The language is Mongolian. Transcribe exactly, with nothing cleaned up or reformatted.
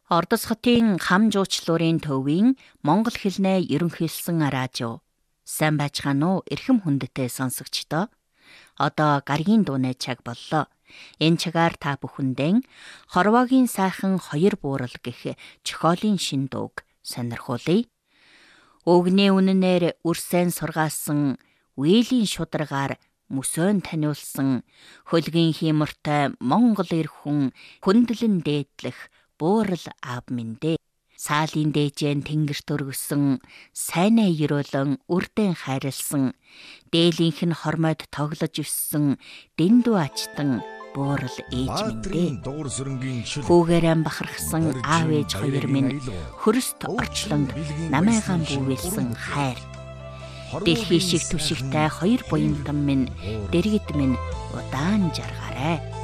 Ордос хотын хам жуучлуурын төвийн монгол хэлнээ ерөнхийлсөн радио. Сайн байцгаана уу эрхэм хүндтэй сонсогчдоо. Одоо гаргийн дууны цаг боллоо. Энэ цагаар та бүхэндээ хорвоогийн сайхан хоёр буурал гэх чохиолын шин дууг сонирхуулъя. Өгний үнэнээр үрсэн сургаасан үеийн шударгаар мөсөөн таниулсан хөлгийн хиймортой монгол эр хүн хүндлэн дээдлэх буурал аав минь дээ. Саалын дээжэн тэнгэрт өргөсөн, сайнаа ерөөлөн үрдэн хайрлсан, дээлийнх нь хормойд тоглож өссөн, дэндүү ачтан буурал ээж минь дээ. Хүүгээрэн бахархсан аав ээж хоёр минь хөрөст орчлонд намайгаан бүүвэлсэн хайр. Дэлхий шиг түшигтэй хоёр буянтан минь, дэргэд минь удаан жаргаарай.